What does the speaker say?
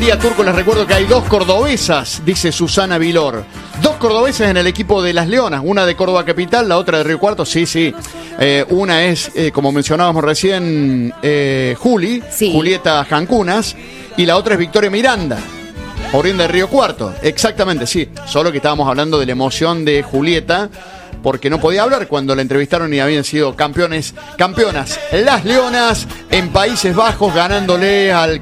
día, Turco. Les recuerdo que hay 2 cordobesas, dice Susana Vilor. 2 cordobesas en el equipo de las Leonas, una de Córdoba Capital, la otra de Río Cuarto. Sí. Una es, como mencionábamos recién, Julieta Jancunas, y la otra es Victoria Miranda, oriunda de Río Cuarto. Exactamente, sí. Solo que estábamos hablando de la emoción de Julieta, porque no podía hablar cuando la entrevistaron y habían sido campeonas las Leonas en Países Bajos, ganándole al